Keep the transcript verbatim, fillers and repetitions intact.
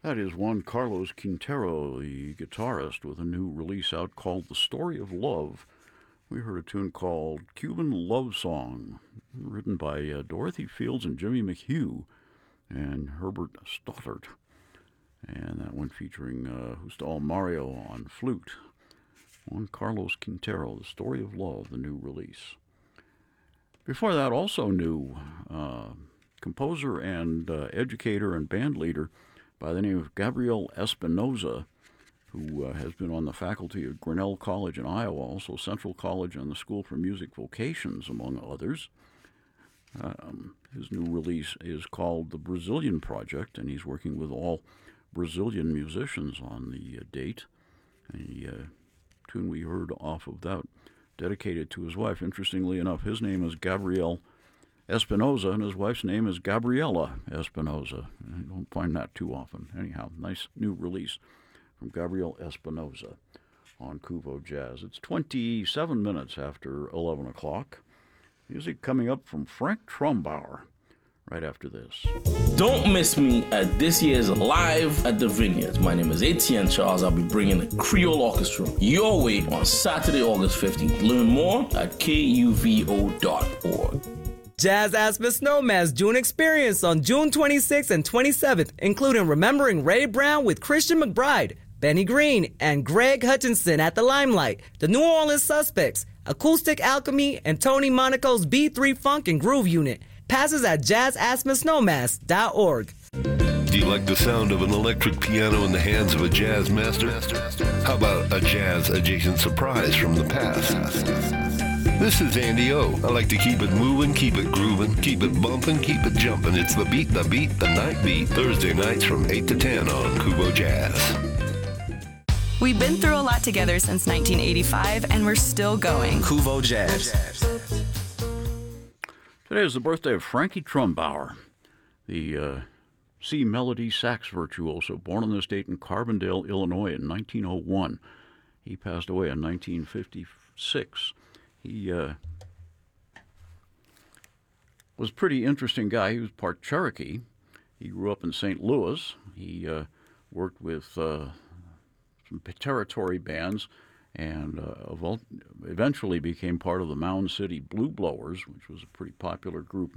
That is Juan Carlos Quintero, the guitarist, with a new release out called The Story of Love. We heard a tune called Cuban Love Song, written by uh, Dorothy Fields and Jimmy McHugh and Herbert Stoddart. And that one featuring uh, Justo Mario on flute. Juan Carlos Quintero, The Story of Love, the new release. Before that, also new, uh, composer and uh, educator and band leader by the name of Gabriel Espinoza, who uh, has been on the faculty of Grinnell College in Iowa, also Central College and the School for Music Vocations, among others. Um, his new release is called The Brazilian Project, and he's working with all Brazilian musicians on the uh, date. The uh, tune we heard off of that, dedicated to his wife. Interestingly enough, his name is Gabriel Espinoza, and his wife's name is Gabriela Espinoza. I don't find that too often. Anyhow, nice new release from Gabriel Espinoza on Kuvo Jazz. It's twenty-seven minutes after eleven o'clock. Music coming up from Frank Trumbauer right after this. Don't miss me at this year's Live at the Vineyards. My name is Etienne Charles. I'll be bringing the Creole Orchestra your way on Saturday, August fifteenth. Learn more at K U V O dot org. Jazz Aspen Snowman's June experience on June twenty-sixth and twenty-seventh, including Remembering Ray Brown with Christian McBride, Benny Green, and Greg Hutchinson at the Limelight, the New Orleans Suspects, Acoustic Alchemy, and Tony Monaco's B three Funk and Groove Unit. Passes at jazz aspen snowmass dot org. Do you like the sound of an electric piano in the hands of a jazz master? How about a jazz-adjacent surprise from the past? This is Andy O. I like to keep it moving, keep it grooving, keep it bumping, keep it jumping. It's the beat, the beat, the night beat. Thursday nights from eight to ten on Kuvo Jazz. We've been through a lot together since nineteen eighty-five, and we're still going. Kuvo Jazz. Today is the birthday of Frankie Trumbauer, the uh, C melody sax virtuoso, born in this state in Carbondale, Illinois in nineteen oh one. He passed away in nineteen fifty-six. He uh, was a pretty interesting guy. He was part Cherokee. He grew up in Saint Louis. He uh, worked with uh, some territory bands and uh, eventually became part of the Mound City Blue Blowers, which was a pretty popular group